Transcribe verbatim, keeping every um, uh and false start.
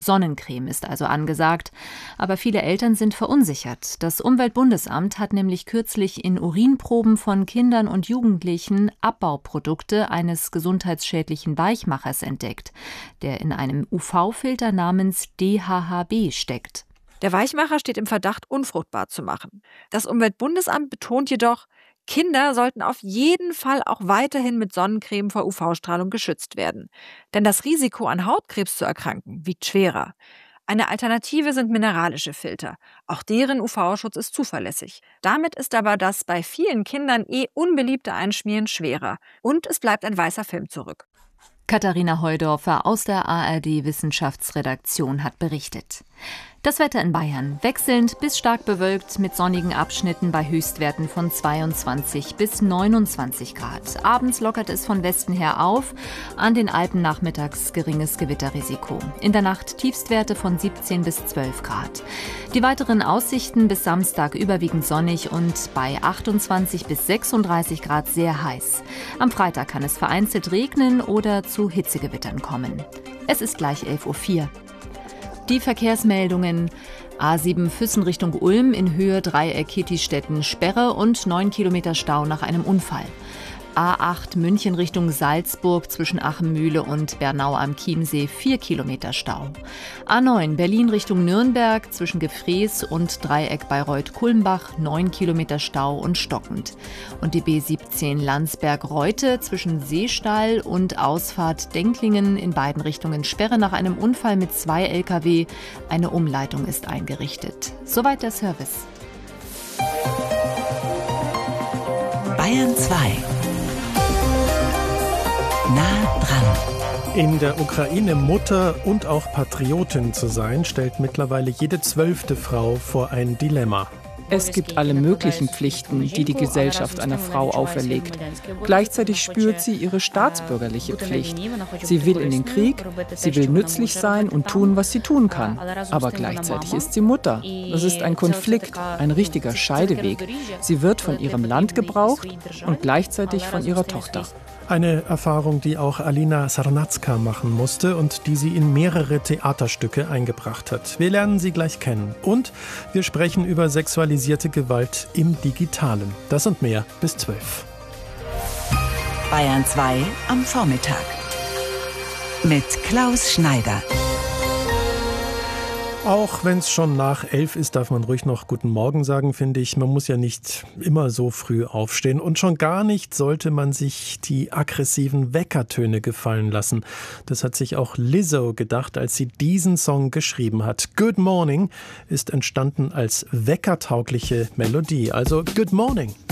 Sonnencreme ist also angesagt, aber viele Eltern sind verunsichert. Das Umweltbundesamt hat nämlich kürzlich in Urinproben von Kindern und Jugendlichen Abbauprodukte eines gesundheitsschädlichen Weichmachers entdeckt, der in einem U V-Filter namens D H H B steckt. Der Weichmacher steht im Verdacht, unfruchtbar zu machen. Das Umweltbundesamt betont jedoch, Kinder sollten auf jeden Fall auch weiterhin mit Sonnencreme vor U V-Strahlung geschützt werden. Denn das Risiko, an Hautkrebs zu erkranken, wiegt schwerer. Eine Alternative sind mineralische Filter. Auch deren U V-Schutz ist zuverlässig. Damit ist aber das bei vielen Kindern eh unbeliebte Einschmieren schwerer. Und es bleibt ein weißer Film zurück. Katharina Heudorfer aus der A R D-Wissenschaftsredaktion hat berichtet. Das Wetter in Bayern: wechselnd bis stark bewölkt mit sonnigen Abschnitten bei Höchstwerten von zweiundzwanzig bis neunundzwanzig Grad. Abends lockert es von Westen her auf, an den Alpen nachmittags geringes Gewitterrisiko. In der Nacht Tiefstwerte von siebzehn bis zwölf Grad. Die weiteren Aussichten: bis Samstag überwiegend sonnig und bei achtundzwanzig bis sechsunddreißig Grad sehr heiß. Am Freitag kann es vereinzelt regnen oder zu Hitzegewittern kommen. Es ist gleich elf Uhr vier. Die Verkehrsmeldungen: A sieben Füssen Richtung Ulm in Höhe Dreieck Kietistetten Sperre und neun Kilometer Stau nach einem Unfall. A acht München Richtung Salzburg zwischen Achemühle und Bernau am Chiemsee vier Kilometer Stau. A neun Berlin Richtung Nürnberg zwischen Gefrees und Dreieck Bayreuth-Kulmbach neun Kilometer Stau und stockend. Und die B siebzehn Landsberg-Reute zwischen Seestall und Ausfahrt Denklingen in beiden Richtungen Sperre nach einem Unfall mit zwei L K W. Eine Umleitung ist eingerichtet. Soweit der Service. Bayern zwei. Nah dran. In der Ukraine Mutter und auch Patriotin zu sein, stellt mittlerweile jede zwölfte Frau vor ein Dilemma. Es gibt alle möglichen Pflichten, die die Gesellschaft einer Frau auferlegt. Gleichzeitig spürt sie ihre staatsbürgerliche Pflicht. Sie will in den Krieg, sie will nützlich sein und tun, was sie tun kann. Aber gleichzeitig ist sie Mutter. Das ist ein Konflikt, ein richtiger Scheideweg. Sie wird von ihrem Land gebraucht und gleichzeitig von ihrer Tochter. Eine Erfahrung, die auch Alina Sarnacka machen musste und die sie in mehrere Theaterstücke eingebracht hat. Wir lernen sie gleich kennen. Und wir sprechen über sexualisierte Gewalt im Digitalen. Das und mehr bis zwölf. Bayern zwei am Vormittag. Mit Klaus Schneider. Auch wenn es schon nach elf ist, darf man ruhig noch Guten Morgen sagen, finde ich. Man muss ja nicht immer so früh aufstehen. Und schon gar nicht sollte man sich die aggressiven Weckertöne gefallen lassen. Das hat sich auch Lizzo gedacht, als sie diesen Song geschrieben hat. Good Morning ist entstanden als weckertaugliche Melodie. Also Good Morning.